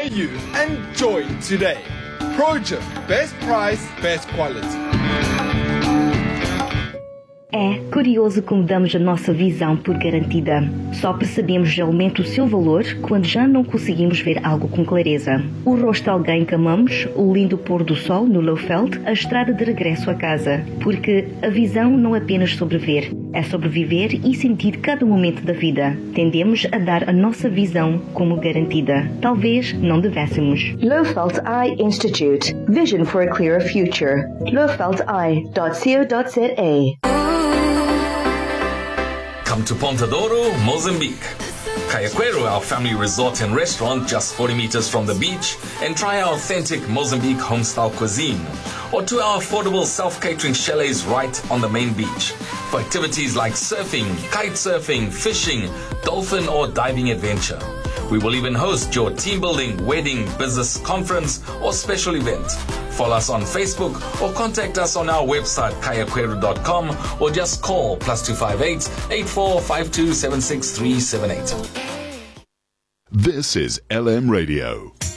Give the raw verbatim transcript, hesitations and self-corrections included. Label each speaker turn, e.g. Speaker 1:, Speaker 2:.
Speaker 1: May you enjoy today. Project Best Price, Best Quality.
Speaker 2: É curioso como damos a nossa visão por garantida. Só percebemos realmente o seu valor quando já não conseguimos ver algo com clareza. O rosto de alguém que amamos, o lindo pôr do sol no Lowveld, a estrada de regresso a casa. Porque a visão não é apenas sobreviver, é sobreviver e sentir cada momento da vida. Tendemos a dar a nossa visão como garantida. Talvez não devêssemos.
Speaker 3: Lowveld Eye Institute. Vision for a clearer future. lowveld eye dot co dot za.
Speaker 4: Come to Ponta Douro, Mozambique. Cayaquero, our family resort and restaurant just forty meters from the beach, and try our authentic Mozambique home-style cuisine. Or to our affordable self-catering chalets right on the main beach. For activities like surfing, kite surfing, fishing, dolphin or diving adventure. We will even host your team building, wedding, business conference or special event. Follow us on Facebook or contact us on our website cayaquero dot com or just call plus two five eight, eight four five two, seven six three seven eight.
Speaker 5: This is L M Radio.